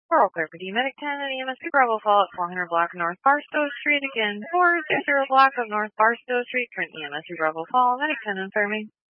Oral Clarity, Medic 10 and EMS Bravo Fall at 400 block of North Barstow Street. Again, 460 block of North Barstow Street, current EMS Bravo Fall, Medic 10 confirming.